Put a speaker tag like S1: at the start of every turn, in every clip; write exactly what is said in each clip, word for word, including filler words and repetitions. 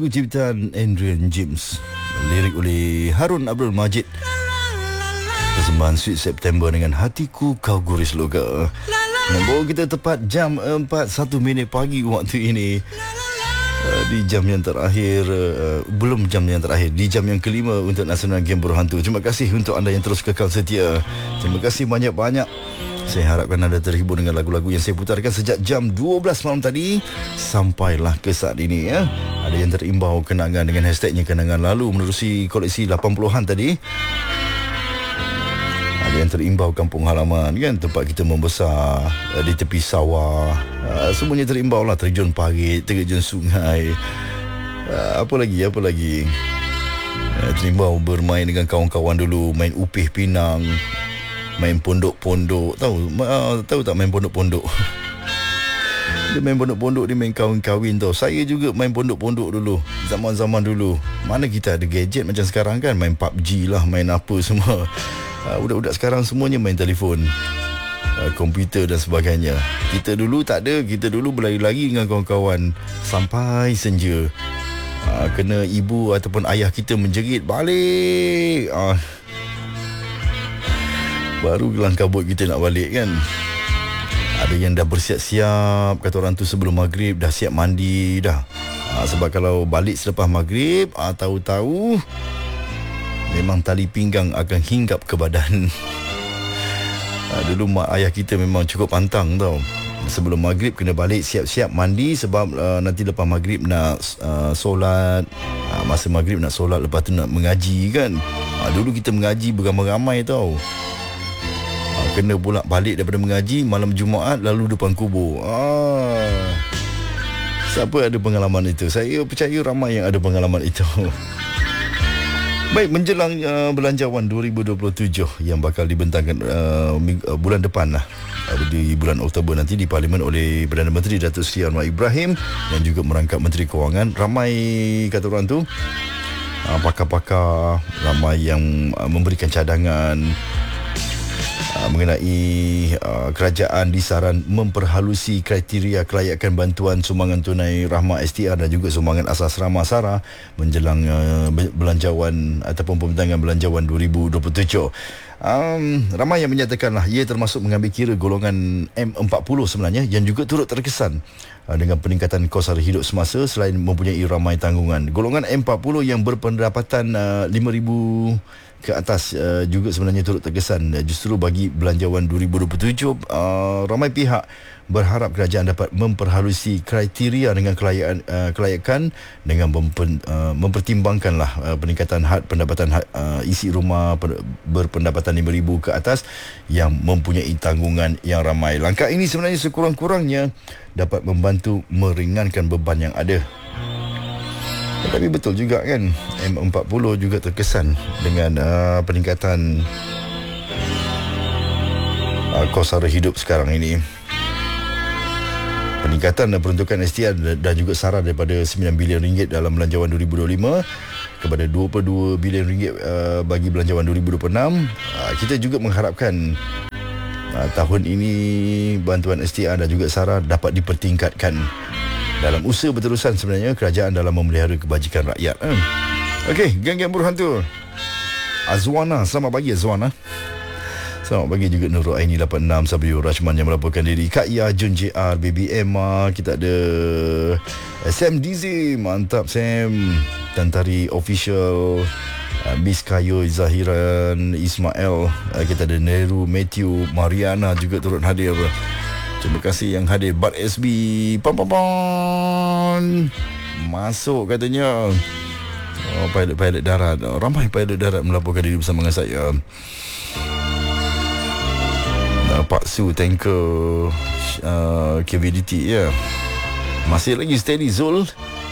S1: lagu ciptaan Adrian James, lirik oleh Harun Abdul Majid. Persembahan Sweet September dengan Hatiku Kau Guris Loga. Membawa kita tepat jam empat satu minit pagi waktu ini. Uh, di jam yang terakhir, uh, belum jam yang terakhir, di jam yang kelima untuk Nasional Game Berhantu. Terima kasih untuk anda yang terus kekal setia. Terima kasih banyak-banyak. Saya harapkan anda terhibur dengan lagu-lagu yang saya putarkan sejak jam dua belas malam tadi sampailah ke saat ini ya. Ada yang terimbau kenangan dengan hashtagnya kenangan lalu menerusi koleksi lapan puluhan tadi. Ada yang terimbau kampung halaman kan, tempat kita membesar, di tepi sawah. Semuanya terimbau lah, terjun parit, terjun sungai. Apa lagi, apa lagi. Terimbau bermain dengan kawan-kawan dulu, main upih pinang, main pondok-pondok. Tahu uh, tahu tak main pondok-pondok? Dia main pondok-pondok, dia main kahwin-kahwin tau. Saya juga main pondok-pondok dulu, zaman-zaman dulu. Mana kita ada gadget macam sekarang kan, main P U B G lah, main apa semua. uh, Budak-budak sekarang semuanya main telefon, uh, komputer dan sebagainya. Kita dulu tak ada. Kita dulu berlari-lari dengan kawan-kawan sampai senja. uh, Kena ibu ataupun ayah kita menjerit, balik. uh, Baru gelang kabut kita nak balik kan. Ada yang dah bersiap-siap, kata orang tu sebelum maghrib dah siap mandi dah. ha, Sebab kalau balik selepas maghrib, ha, tahu-tahu memang tali pinggang akan hinggap ke badan. ha, Dulu mak ayah kita memang cukup pantang tau. Sebelum maghrib kena balik siap-siap mandi. Sebab uh, nanti lepas maghrib nak uh, solat. ha, Masa maghrib nak solat, lepas tu nak mengaji kan. ha, Dulu kita mengaji beramai-ramai tau. Kena pula balik daripada mengaji malam Jumaat, lalu depan kubur. ah. Siapa ada pengalaman itu? Saya percaya ramai yang ada pengalaman itu. Baik, menjelang uh, Belanjawan dua ribu dua puluh tujuh yang bakal dibentangkan uh, uh, bulan depan lah, uh, di bulan Oktober nanti di Parlimen oleh Perdana Menteri Datuk Seri Anwar Ibrahim dan juga merangkap Menteri Kewangan. Ramai kata orang tu, uh, pakar-pakar, ramai yang uh, memberikan cadangan mengenai uh, kerajaan disaran memperhalusi kriteria kelayakan bantuan sumbangan tunai rahmah S T R dan juga sumbangan asas ramah SARA menjelang uh, belanjawan ataupun pembentangan belanjawan dua ribu dua puluh tujuh. Um, ramai yang menyatakanlah ia termasuk mengambil kira golongan M empat puluh sebenarnya yang juga turut terkesan uh, dengan peningkatan kos sara hidup semasa selain mempunyai ramai tanggungan. Golongan M empat puluh yang berpendapatan uh, lima ribu ke atas uh, juga sebenarnya turut terkesan. Uh, justru bagi belanjawan dua ribu dua puluh tujuh, uh, ramai pihak berharap kerajaan dapat memperhalusi kriteria dengan kelayakan, uh, kelayakan dengan mempen, uh, mempertimbangkanlah uh, peningkatan had pendapatan had, uh, isi rumah per, berpendapatan lima ribu ke atas yang mempunyai tanggungan yang ramai. Langkah ini sebenarnya sekurang-kurangnya dapat membantu meringankan beban yang ada. Tapi betul juga kan, M empat puluh juga terkesan dengan uh, peningkatan uh, kos sara hidup sekarang ini. Peningkatan dan peruntukan S T R dan juga SARA daripada sembilan bilion ringgit dalam belanjawan dua ribu dua puluh lima kepada dua puluh dua bilion ringgit uh, bagi belanjawan dua ribu dua puluh enam. Uh, kita juga mengharapkan uh, tahun ini bantuan S T R dan juga SARA dapat dipertingkatkan dalam usaha berterusan sebenarnya kerajaan dalam memelihara kebajikan rakyat. Eh. Okey, geng-geng berhantu. Azwana, selamat pagi Azwana. Selamat pagi juga Nurul Aini lapan enam, Sabiur Rashman yang melaporkan diri, Kak Ya, Jun J R, Baby Emma, kita ada Sam D Z, mantap Sam, Tantari Official, Miss Kayo Zahiran, Ismail, kita ada Neru, Matthew, Mariana juga turut hadir. Terima kasih yang hadir. Bat S B pam pam pam masuk katanya. Oh, pilot-pilot darat. Oh, ramai pilot darat melaporkan diri bersama dengan saya. uh, Pak Su tanker uh, K V D T ya. Masih lagi steady Zul.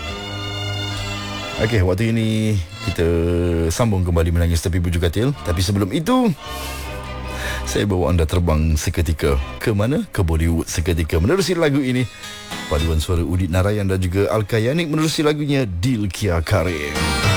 S1: Okey, waktu ini kita sambung kembali Menangis Tepi Bujur Katil. Tapi sebelum itu, saya bawa anda terbang seketika. Ke mana? Ke Bollywood seketika menerusi lagu ini. Paduan suara Udit Narayan dan juga Al-Kayanik menerusi lagunya Dil Kia Karim.